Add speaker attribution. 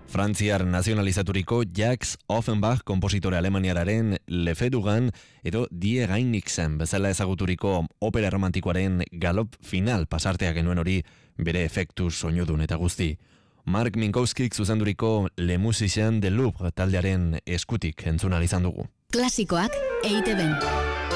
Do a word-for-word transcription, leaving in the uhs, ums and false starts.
Speaker 1: Frantziar nazionalizaturiko Jacques Offenbach kompositore alemaniararen Lefedugan edo Die Reinigsen bezala ezaguturiko opera romantikoaren galop final pasartea genuen hori bere efektu soinudun eta guzti. Mark Minkowskik zuzenduriko Le Musicien de Louvre taldearen eskutik entzun ahal izan dugu.
Speaker 2: Klasikoak E I Te Ben.